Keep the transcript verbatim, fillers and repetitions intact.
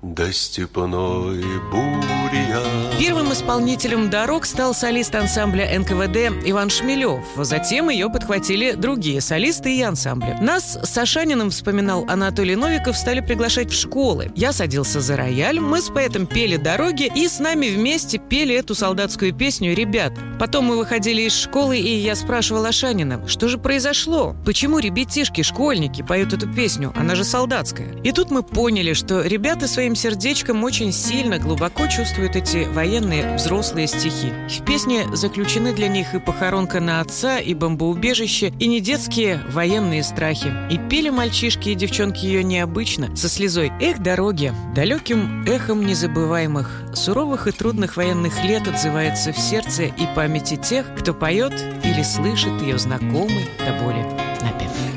до степной буря. Первым исполнителем «Дорог» стал солист ансамбля эн ка вэ дэ Иван Шмелев. Затем ее подхватили другие солисты и ансамбли. Нас с Ашаниным, вспоминал Анатолий Новиков, стали приглашать в школы. Я садился за рояль, мы с поэтом пели «Дороги», и с нами вместе пели эту солдатскую песню «Ребята». Потом мы выходили из школы, и я спрашивал Ашанина, что же произошло? Почему ребятишки, школьники поют эту песню? Она же солдатская. И тут мы поняли, что ребята своим сердечком очень сильно, глубоко чувствуют эти военные взрослые стихи. В песне заключены для них и похоронка на отца, и бомбоубежище, и недетские военные страхи. И пели мальчишки и девчонки ее необычно, со слезой «Эх, дороги!». Далеким эхом незабываемых, суровых и трудных военных лет отзывается в сердце и памяти тех, кто поет или слышит ее знакомый до боли напев.